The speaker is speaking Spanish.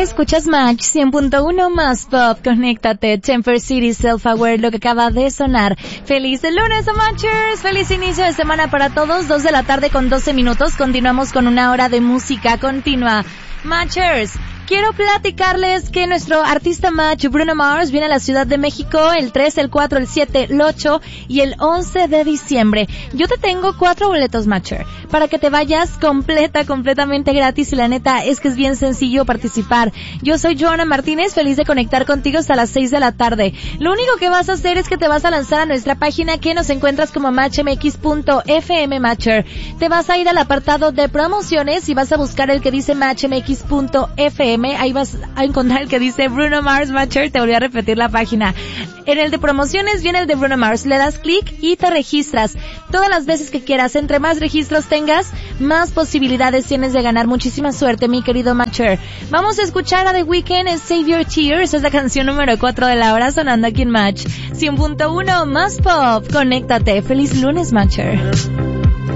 Escuchas Match 100.1 más pop, conéctate, Temper City, Self-Aware, lo que acaba de sonar. Feliz lunes, Matchers, feliz inicio de semana para todos, 2 de la tarde con 12 minutos, continuamos con una hora de música continua. Matchers, quiero platicarles que nuestro artista Match, Bruno Mars, viene a la Ciudad de México el 3, el 4, el 7, el 8 y el 11 de diciembre. Yo te tengo 4 boletos, Matcher, para que te vayas completamente gratis, y la neta es que es bien sencillo participar. Yo soy Joana Martínez, feliz de conectar contigo hasta las 6 de la tarde. Lo único que vas a hacer es que te vas a lanzar a nuestra página, que nos encuentras como matchmx.fm, Matcher. Te vas a ir al apartado de promociones y vas a buscar el que dice matchmx.fm. Ahí vas a encontrar el que dice Bruno Mars, Matcher. Te volví a repetir la página. En el de promociones viene el de Bruno Mars. Le das clic y te registras todas las veces que quieras. Entre más registros tengas, más posibilidades tienes de ganar. Muchísima suerte, mi querido Matcher. Vamos a escuchar a The Weeknd en Save Your Tears. Es la canción número 4 de la hora, sonando aquí en Match 100.1 más pop. Conéctate. Feliz lunes, Matcher.